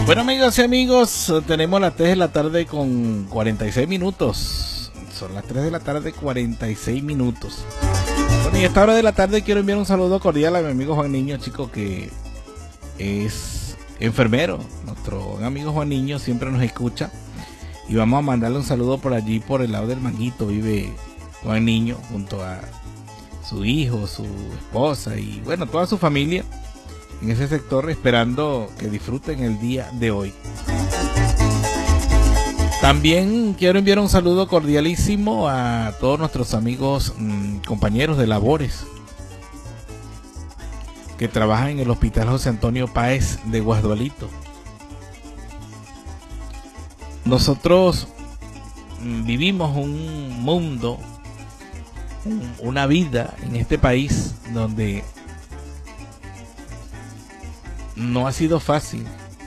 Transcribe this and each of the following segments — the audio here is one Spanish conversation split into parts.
Bueno, amigas y amigos, tenemos las 3 de la tarde con 46 minutos. Son las 3 de la tarde 46 minutos. Bueno, y a esta hora de la tarde quiero enviar un saludo cordial a mi amigo Juan Niño, chico, que es enfermero. Nuestro amigo Juan Niño siempre nos escucha. Y vamos a mandarle un saludo por allí, por el lado del Manguito. Vive Juan Niño junto a su hijo, su esposa y bueno, toda su familia en ese sector, esperando que disfruten el día de hoy. También quiero enviar un saludo cordialísimo a todos nuestros amigos, compañeros de labores que trabajan en el Hospital José Antonio Páez de Guasdualito. Nosotros vivimos un mundo, una vida en este país donde no ha sido fácil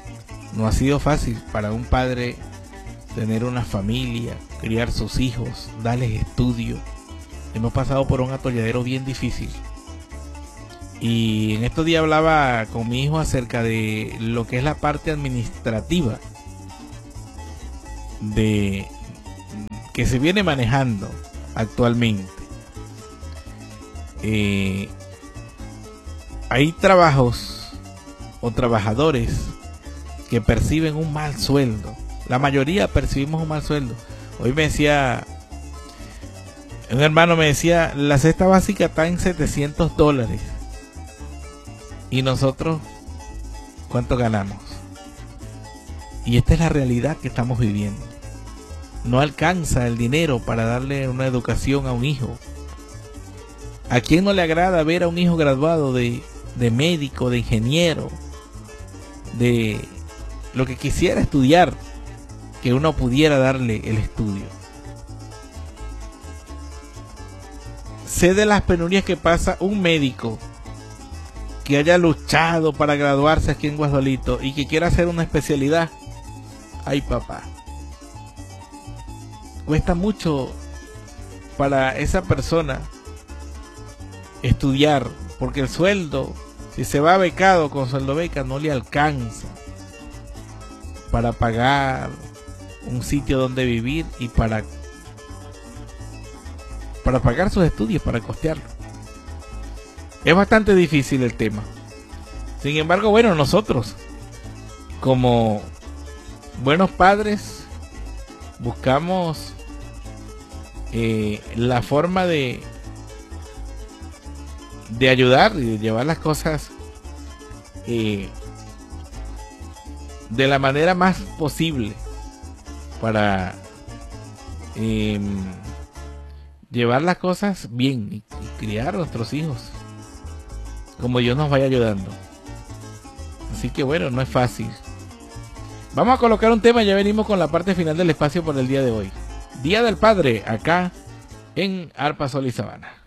para un padre tener una familia, criar sus hijos, darles estudio. Hemos pasado por un atolladero bien difícil. Y en estos días hablaba con mi hijo acerca de lo que es la parte administrativa de que se viene manejando actualmente. Hay trabajos o trabajadores que perciben un mal sueldo. La mayoría percibimos un mal sueldo. Hoy me decía un hermano, me decía, la cesta básica está en $700 y nosotros ¿cuánto ganamos? Y esta es la realidad que estamos viviendo. No alcanza el dinero para darle una educación a un hijo. ¿A quién no le agrada ver a un hijo graduado de médico, de ingeniero, de lo que quisiera estudiar, que uno pudiera darle el estudio? Sé de las penurias que pasa un médico que haya luchado para graduarse aquí en Guasdualito y que quiera hacer una especialidad. Ay, papá, cuesta mucho para esa persona estudiar, porque el sueldo, si se va becado con sueldo beca, no le alcanza para pagar un sitio donde vivir y para pagar sus estudios, para costearlo. Es bastante difícil el tema. Sin embargo, bueno, nosotros como buenos padres buscamos la forma de ayudar y de llevar las cosas de la manera más posible para llevar las cosas bien y criar a nuestros hijos como Dios nos vaya ayudando. Así que bueno, no es fácil. Vamos a colocar un tema y ya venimos con la parte final del espacio por el día de hoy. Día del Padre, acá en Arpa, Sol y Sabana.